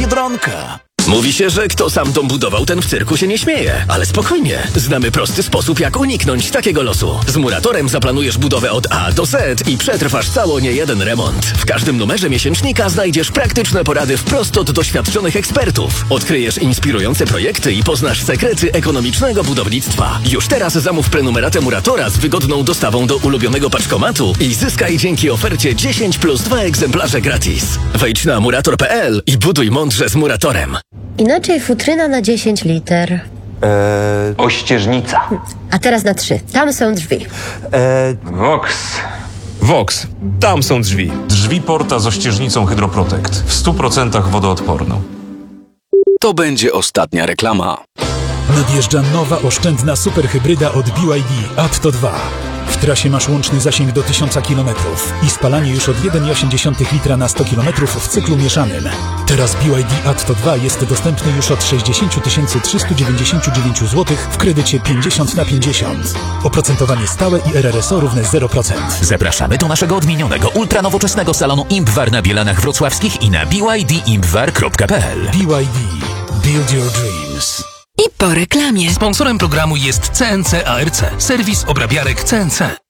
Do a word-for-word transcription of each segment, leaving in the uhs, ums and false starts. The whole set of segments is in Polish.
Biedronka. Mówi się, że kto sam dom budował, ten w cyrku się nie śmieje. Ale spokojnie, znamy prosty sposób, jak uniknąć takiego losu. Z Muratorem zaplanujesz budowę od A do Z i przetrwasz cało niejeden remont. W każdym numerze miesięcznika znajdziesz praktyczne porady wprost od doświadczonych ekspertów. Odkryjesz inspirujące projekty i poznasz sekrety ekonomicznego budownictwa. Już teraz zamów prenumeratę Muratora z wygodną dostawą do ulubionego paczkomatu i zyskaj dzięki ofercie dziesięć plus dwa egzemplarze gratis. Wejdź na murator kropka p l i buduj mądrze z Muratorem. Inaczej futryna na dziesięć liter. Eee, Ościeżnica. A teraz na trzy. Tam są drzwi. eee, Vox. Vox. Tam są drzwi. Drzwi Porta z ościeżnicą Hydroprotect. W stu procentach wodoodporną. To będzie ostatnia reklama. Nadjeżdża nowa oszczędna superhybryda od B Y D Atto dwa. W trasie masz łączny zasięg do tysiąc kilometrów i spalanie już od jeden przecinek osiem litra na sto kilometrów w cyklu mieszanym. Teraz B Y D Atto dwa jest dostępny już od sześćdziesiąt tysięcy trzysta dziewięćdziesiąt dziewięć złotych w kredycie pięćdziesiąt na pięćdziesiąt. Oprocentowanie stałe i R R S O równe zero procent. Zapraszamy do naszego odmienionego, ultranowoczesnego salonu IMPWAR na Bielanach Wrocławskich i na b y d impwar kropka p l. B Y D. Build your dreams. I po reklamie. Sponsorem programu jest C N C A R C, serwis obrabiarek C N C.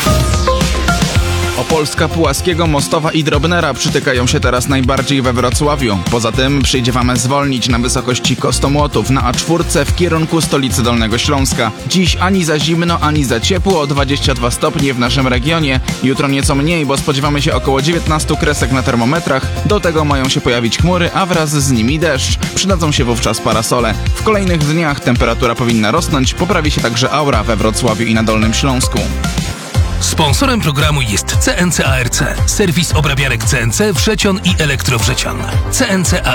Opolska, Pułaskiego, Mostowa i Drobnera przytykają się teraz najbardziej we Wrocławiu. Poza tym przyjdzie wam zwolnić na wysokości Kostomłotów na A cztery w kierunku stolicy Dolnego Śląska. Dziś ani za zimno, ani za ciepło, dwadzieścia dwa stopnie w naszym regionie. Jutro nieco mniej, bo spodziewamy się około dziewiętnaście kresek na termometrach. Do tego mają się pojawić chmury, a wraz z nimi deszcz. Przydadzą się wówczas parasole. W kolejnych dniach temperatura powinna rosnąć, poprawi się także aura we Wrocławiu i na Dolnym Śląsku. Sponsorem programu jest C N C A R C, serwis obrabiarek C N C, Wrzecion i Elektrowrzecian. C N C A